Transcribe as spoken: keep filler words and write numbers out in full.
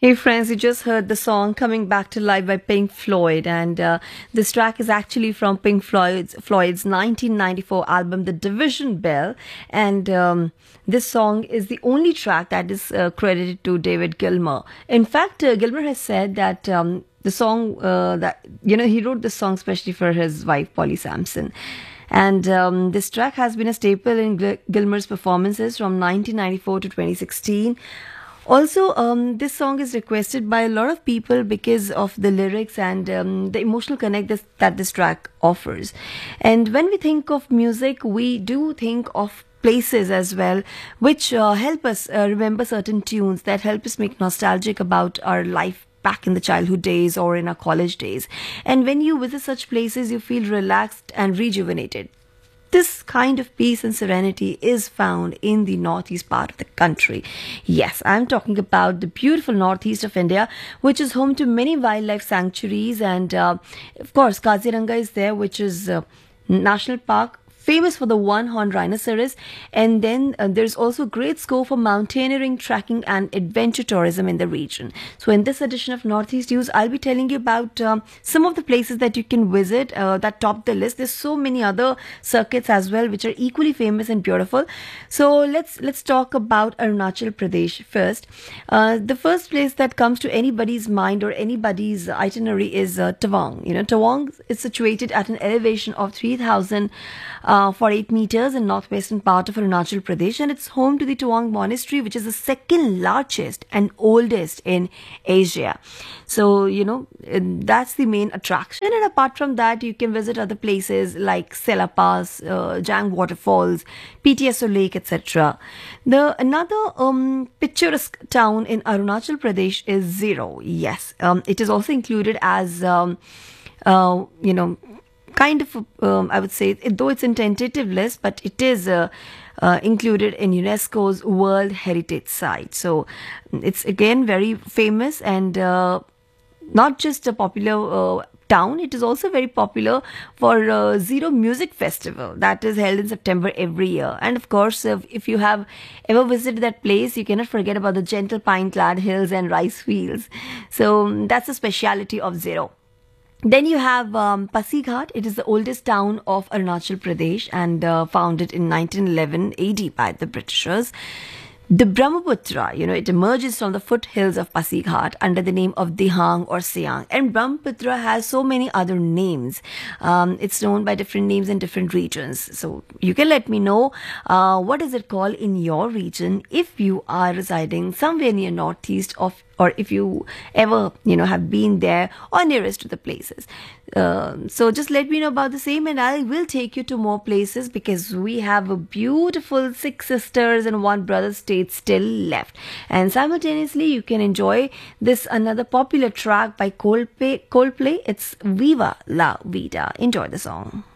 Hey friends, you just heard the song Coming Back to Life by Pink Floyd, and uh, this track is actually from Pink Floyd's, Floyd's nineteen ninety-four album The Division Bell, and um, this song is the only track that is uh, credited to David Gilmour. In fact, uh, Gilmour has said that um, the song uh, that you know he wrote this song especially for his wife Polly Samson. And um, this track has been a staple in Gil- Gilmour's performances from nineteen ninety-four to twenty sixteen. Also, um, this song is requested by a lot of people because of the lyrics and um, the emotional connect this, that this track offers. And when we think of music, we do think of places as well, which uh, help us uh, remember certain tunes that help us make nostalgic about our life back in the childhood days or in our college days. And when you visit such places, you feel relaxed and rejuvenated. This kind of peace and serenity is found in the northeast part of the country. Yes, I'm talking about the beautiful northeast of India, which is home to many wildlife sanctuaries. And uh, of course, Kaziranga is there, which is a national park famous for the one-horned rhinoceros. And then uh, there's also great scope for mountaineering, trekking and adventure tourism in the region. So in this edition of Northeast News, I'll be telling you about um, some of the places that you can visit uh, that top the list. There's so many other circuits as well, which are equally famous and beautiful. So let's let's talk about Arunachal Pradesh first. Uh, the first place that comes to anybody's mind or anybody's itinerary is uh, Tawang. You know, Tawang is situated at an elevation of three thousand Uh, forty-eight meters in northwestern part of Arunachal Pradesh, and it's home to the Tawang Monastery, which is the second largest and oldest in Asia. So, you know, that's the main attraction. And apart from that, you can visit other places like Sela Pass, uh, Jang Waterfalls, P T S O Lake, et cetera. The another um, picturesque town in Arunachal Pradesh is Zero. Yes, um, it is also included as, um, uh, you know, kind of, um, I would say, it, though it's in tentative list, but it is uh, uh, included in UNESCO's World Heritage Site. So it's again very famous and uh, not just a popular uh, town, it is also very popular for uh, Zero Music Festival that is held in September every year. And of course, uh, if you have ever visited that place, you cannot forget about the gentle pine-clad hills and rice fields. So um, that's the speciality of Zero. Then you have um, Pasighat. It is the oldest town of Arunachal Pradesh and uh, founded in nineteen eleven A D by the Britishers. The Brahmaputra, you know, it emerges from the foothills of Pasighat under the name of Dihang or Siang. And Brahmaputra has so many other names. Um, it's known by different names in different regions. So you can let me know uh, what is it called in your region if you are residing somewhere near northeast of, or if you ever, you know, have been there or nearest to the places. Um, so just let me know about the same and I will take you to more places because we have a beautiful six sisters and one brother state still left. And simultaneously, you can enjoy this another popular track by Coldplay. Coldplay. It's Viva La Vida. Enjoy the song.